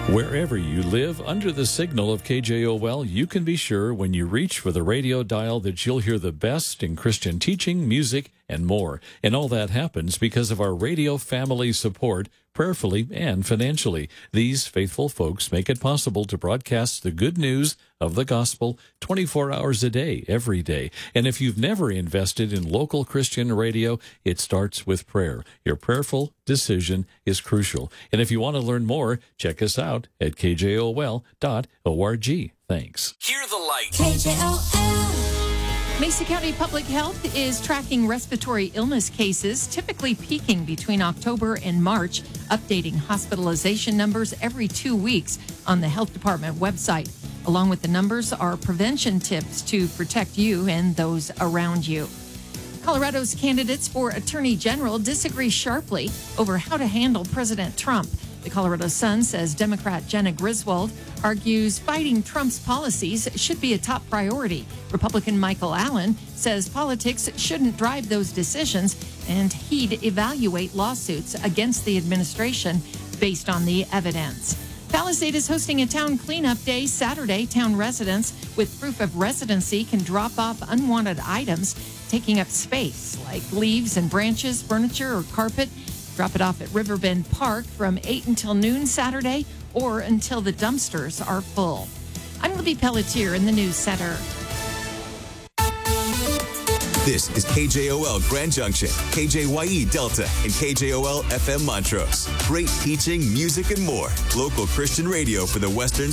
Wherever you live under the signal of KJOL, you can be sure when you reach for the radio dial that you'll hear the best in Christian teaching, music, and more. And all that happens because of our radio family support, prayerfully and financially. These faithful folks make it possible to broadcast the good news of the gospel 24 hours a day, every day. And if you've never invested in local Christian radio, it starts with prayer. Your prayerful decision is crucial. And if you want to learn more, check us out at kjol.org. Thanks. Hear the light. KJOL. Mesa County Public Health is tracking respiratory illness cases, typically peaking between October and March, updating hospitalization numbers every 2 weeks on the health department website. Along with the numbers are prevention tips to protect you and those around you. Colorado's candidates for Attorney General disagree sharply over how to handle President Trump. The Colorado Sun says Democrat Jenna Griswold argues fighting Trump's policies should be a top priority. Republican Michael Allen says politics shouldn't drive those decisions, and he'd evaluate lawsuits against the administration based on the evidence. Palisade is hosting a town cleanup day Saturday. Town residents with proof of residency can drop off unwanted items taking up space, like leaves and branches, furniture, or carpet. Drop it off at Riverbend Park from 8 until noon Saturday or until the dumpsters are full. I'm Libby Pelletier in the News Center. This is KJOL Grand Junction, KJYE Delta, and KJOL FM Montrose. Great teaching, music, and more. Local Christian radio for the Western